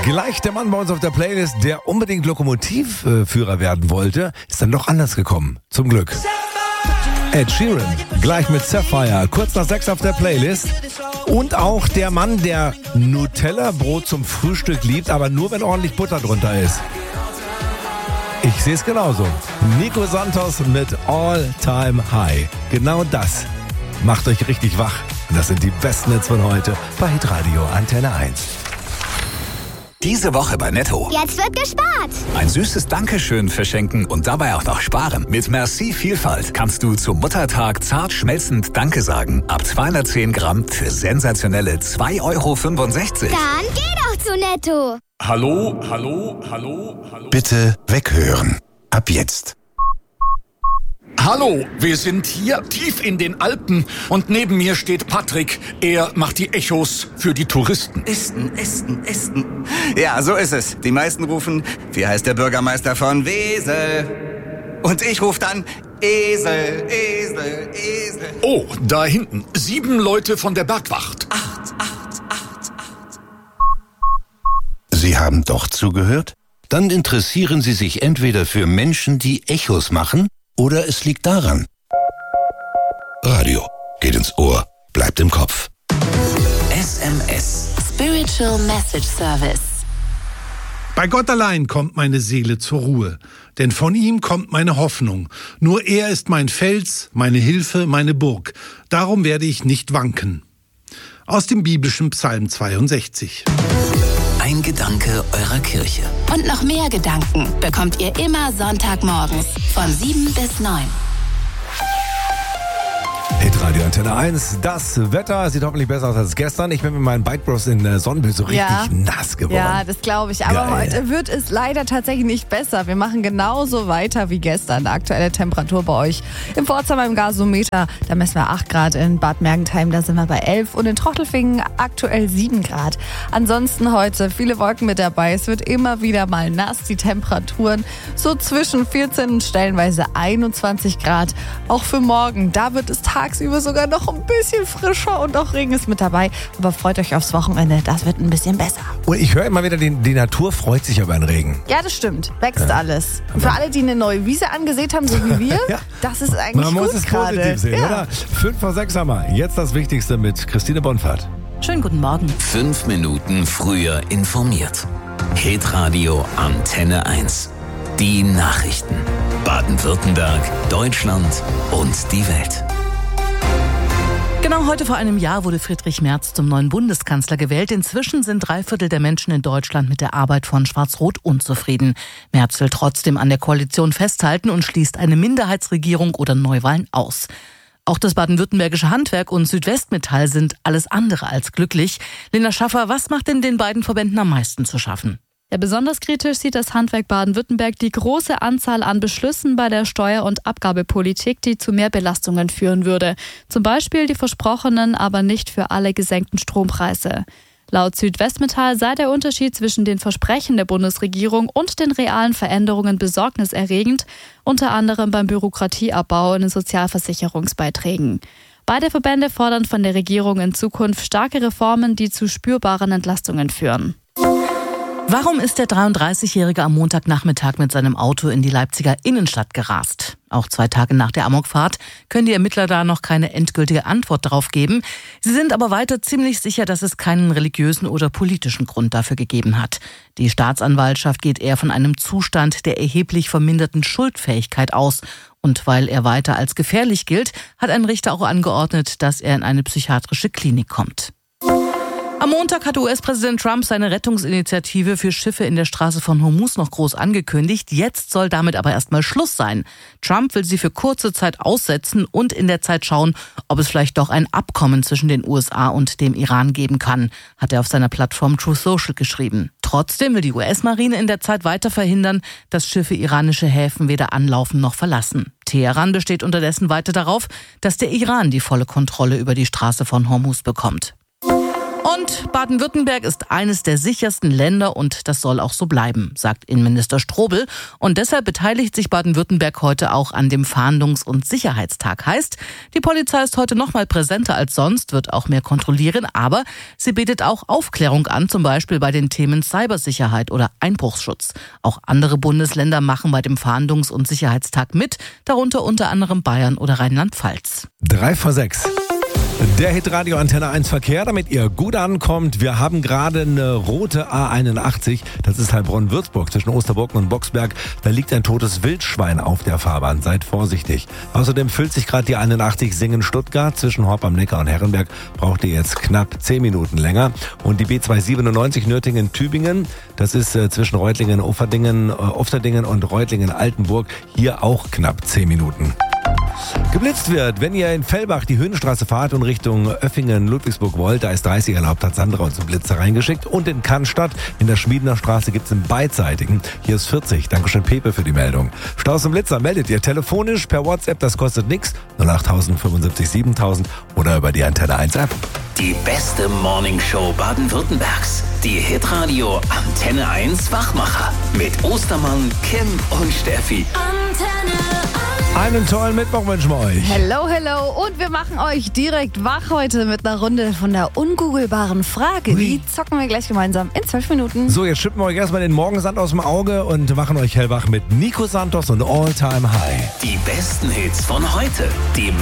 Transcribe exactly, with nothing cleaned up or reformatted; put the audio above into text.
Gleich der Mann bei uns auf der Playlist, der unbedingt Lokomotivführer werden wollte, ist dann doch anders gekommen. Zum Glück. Ed Sheeran, gleich mit Sapphire, kurz nach sechs auf der Playlist. Und auch der Mann, der Nutella-Brot zum Frühstück liebt, aber nur, wenn ordentlich Butter drunter ist. Ich sehe es genauso. Nico Santos mit All Time High. Genau das macht euch richtig wach. Das sind die besten Hits von heute bei Hitradio Antenne eins. Diese Woche bei Netto. Jetzt wird gespart. Ein süßes Dankeschön verschenken und dabei auch noch sparen. Mit Merci Vielfalt kannst du zum Muttertag zart schmelzend Danke sagen. Ab zweihundertzehn Gramm für sensationelle zwei Euro fünfundsechzig. Dann geh doch zu Netto. Hallo, hallo, hallo, hallo. Bitte weghören. Ab jetzt. Hallo, wir sind hier tief in den Alpen und neben mir steht Patrick. Er macht die Echos für die Touristen. Esten, Esten, Esten. Ja, so ist es. Die meisten rufen, wie heißt der Bürgermeister von Wesel? Und ich rufe dann Esel, Esel, Esel. Oh, da hinten. Sieben Leute von der Bergwacht. Acht, acht, acht, acht. Sie haben doch zugehört? Dann interessieren Sie sich entweder für Menschen, die Echos machen, oder es liegt daran. Radio geht ins Ohr, bleibt im Kopf. S M S. Spiritual Message Service. Bei Gott allein kommt meine Seele zur Ruhe, denn von ihm kommt meine Hoffnung. Nur er ist mein Fels, meine Hilfe, meine Burg. Darum werde ich nicht wanken. Aus dem biblischen Psalm zweiundsechzig. Ein Gedanke eurer Kirche. Und noch mehr Gedanken bekommt ihr immer Sonntagmorgens von sieben bis neun. Hitradio Antenne eins. Das Wetter sieht hoffentlich besser aus als gestern. Ich bin mit meinen Bike Bros in der Sonnenbild so richtig Ja. nass geworden. Ja, das glaube ich. Aber Geil. heute wird es leider tatsächlich nicht besser. Wir machen genauso weiter wie gestern. Aktuelle Temperatur bei euch im Pforzheim im Gasometer. Da messen wir acht Grad. In Bad Mergentheim, da sind wir bei elf. Und in Trochelfingen aktuell sieben Grad. Ansonsten heute viele Wolken mit dabei. Es wird immer wieder mal nass. Die Temperaturen so zwischen vierzehn und stellenweise einundzwanzig Grad. Auch für morgen. Da wird es tagsüber sogar noch ein bisschen frischer und auch Regen ist mit dabei. Aber freut euch aufs Wochenende. Das wird ein bisschen besser. Und ich höre immer wieder, die, die Natur freut sich über den Regen. Ja, das stimmt. Wächst alles. Und für alle, die eine neue Wiese angesät haben, so wie wir, Ja. das ist eigentlich Man gut muss es gerade. positiv sehen, Ja. oder? Fünf vor sechs haben wir. Jetzt das Wichtigste mit Christine Bonfert. Schönen guten Morgen. Fünf Minuten früher informiert. Hitradio Antenne eins. Die Nachrichten. Baden-Württemberg, Deutschland und die Welt. Genau heute vor einem Jahr wurde Friedrich Merz zum neuen Bundeskanzler gewählt. Inzwischen sind drei Viertel der Menschen in Deutschland mit der Arbeit von Schwarz-Rot unzufrieden. Merz will trotzdem an der Koalition festhalten und schließt eine Minderheitsregierung oder Neuwahlen aus. Auch das baden-württembergische Handwerk und Südwestmetall sind alles andere als glücklich. Lena Schaffer, was macht denn den beiden Verbänden am meisten zu schaffen? Ja, besonders kritisch sieht das Handwerk Baden-Württemberg die große Anzahl an Beschlüssen bei der Steuer- und Abgabepolitik, die zu mehr Belastungen führen würde. Zum Beispiel die versprochenen, aber nicht für alle gesenkten Strompreise. Laut Südwestmetall sei der Unterschied zwischen den Versprechen der Bundesregierung und den realen Veränderungen besorgniserregend, unter anderem beim Bürokratieabbau in den Sozialversicherungsbeiträgen. Beide Verbände fordern von der Regierung in Zukunft starke Reformen, die zu spürbaren Entlastungen führen. Warum ist der dreiunddreißigjährige am Montagnachmittag mit seinem Auto in die Leipziger Innenstadt gerast? Auch zwei Tage nach der Amokfahrt können die Ermittler da noch keine endgültige Antwort darauf geben. Sie sind aber weiter ziemlich sicher, dass es keinen religiösen oder politischen Grund dafür gegeben hat. Die Staatsanwaltschaft geht eher von einem Zustand der erheblich verminderten Schuldfähigkeit aus. Und weil er weiter als gefährlich gilt, hat ein Richter auch angeordnet, dass er in eine psychiatrische Klinik kommt. Am Montag hat U S-Präsident Trump seine Rettungsinitiative für Schiffe in der Straße von Hormuz noch groß angekündigt. Jetzt soll damit aber erstmal Schluss sein. Trump will sie für kurze Zeit aussetzen und in der Zeit schauen, ob es vielleicht doch ein Abkommen zwischen den U S A und dem Iran geben kann, hat er auf seiner Plattform Truth Social geschrieben. Trotzdem will die U S-Marine in der Zeit weiter verhindern, dass Schiffe iranische Häfen weder anlaufen noch verlassen. Teheran besteht unterdessen weiter darauf, dass der Iran die volle Kontrolle über die Straße von Hormuz bekommt. Und Baden-Württemberg ist eines der sichersten Länder und das soll auch so bleiben, sagt Innenminister Strobel. Und deshalb beteiligt sich Baden-Württemberg heute auch an dem Fahndungs- und Sicherheitstag. Heißt, die Polizei ist heute noch mal präsenter als sonst, wird auch mehr kontrollieren, aber sie bietet auch Aufklärung an, zum Beispiel bei den Themen Cybersicherheit oder Einbruchsschutz. Auch andere Bundesländer machen bei dem Fahndungs- und Sicherheitstag mit, darunter unter anderem Bayern oder Rheinland-Pfalz. Drei vor sechs. Der Hitradio Antenne eins Verkehr, damit ihr gut ankommt. Wir haben gerade eine rote A einundachtzig. Das ist Heilbronn-Würzburg zwischen Osterburg und Boxberg. Da liegt ein totes Wildschwein auf der Fahrbahn. Seid vorsichtig. Außerdem füllt sich gerade die einundachtzig Singen-Stuttgart. Zwischen Horb am Neckar und Herrenberg braucht ihr jetzt knapp zehn Minuten länger. Und die B zweihundertsiebenundneunzig Nürtingen-Tübingen. Das ist äh, zwischen Reutlingen, Ufferdingen, äh, Ufterdingen und Reutlingen-Altenburg. Hier auch knapp zehn Minuten. Geblitzt wird, wenn ihr in Fellbach die Höhenstraße fahrt und Richtung Öffingen, Ludwigsburg wollt, da ist dreißig erlaubt, hat Sandra uns einen Blitzer reingeschickt. Und in Cannstatt, in der Schmiedener Straße gibt's einen beidseitigen. Hier ist vierzig. Dankeschön Pepe für die Meldung. Staus und Blitzer meldet ihr telefonisch, per WhatsApp, das kostet nichts. null acht fünfundsiebzig siebentausend oder über die Antenne eins App. Die beste Morningshow Baden-Württembergs. Die Hitradio Antenne eins Wachmacher. Mit Ostermann, Kim und Steffi. Antenne Einen tollen Mittwoch wünschen wir euch. Hello, hello. Und wir machen euch direkt wach heute mit einer Runde von der ungoogelbaren Frage. Die zocken wir gleich gemeinsam in zwölf Minuten. So, jetzt schippen wir euch erstmal den Morgensand aus dem Auge und machen euch hellwach mit Nico Santos und All Time High. Die besten Hits von heute. Die